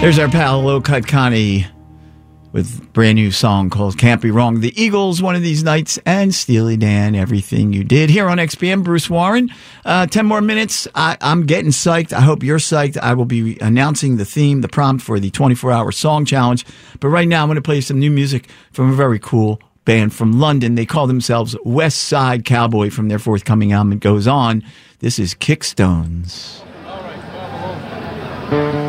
There's our pal Lil Cut Connie with a brand new song called Can't Be Wrong. The Eagles, One of These Nights, and Steely Dan, Everything You Did. Here on XPM, Bruce Warren. 10 more minutes. I'm getting psyched. I hope you're psyched. I will be announcing the theme, the prompt for the 24-hour song challenge. But right now, I'm going to play some new music from a very cool band from London. They call themselves West Side Cowboy from their forthcoming album. It goes on. This is Kickstones.